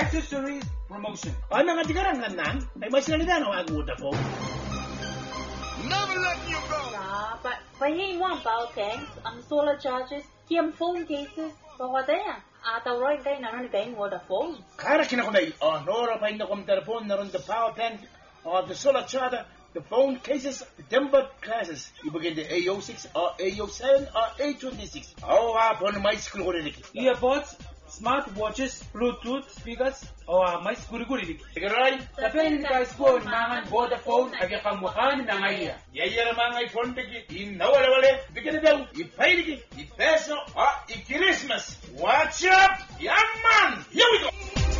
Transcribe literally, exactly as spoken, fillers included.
accessories promotion. Ano nga tigarang nga nang? Ay mas nalita na ang Vodafone. Never let you go. Nah, but but he want power tanks, um solar chargers, him phone cases, but what they are? Ata right day na ron day Vodafone. Kara kinakunay, oh, nora pa hindi kom telefon na ron the power bank, or the solar charger, the phone cases, the tempered classes. Ibigay the A O six, or A O seven, or A twenty-six. Oh, hapon may school ko rin. Earpods, smart watches, Bluetooth speakers, o uh, may siguri-guri. Sigaray? Sa pwede ka school, mangan Vodafone, agya kang mukhaan na ngayon. Yaya naman ay phone tagi, inawala-wala, bigyan na daw, ipay-ligi, ipeso, ah, i-Christmas. Watch up! Young man! Here we go!